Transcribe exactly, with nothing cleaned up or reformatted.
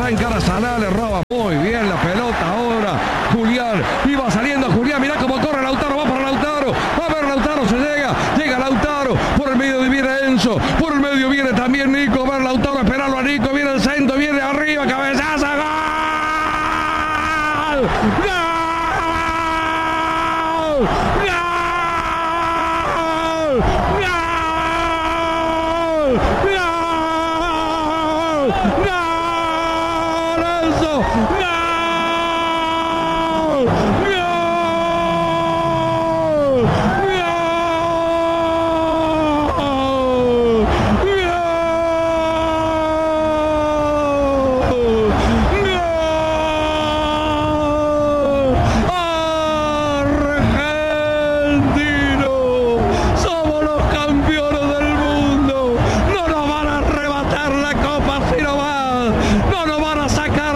la encara Salah, le roba muy bien la pelota ahora. Julián, iba saliendo Julián, mirá cómo corre Lautaro, va para Lautaro. Va a ver Lautaro, se llega, llega Lautaro. Por el medio viene Enzo, por el medio viene también Nico. Va a ver Lautaro, esperarlo a Nico, viene el centro, viene arriba, cabezazo, gol. ¡Gol! No nos van a sacar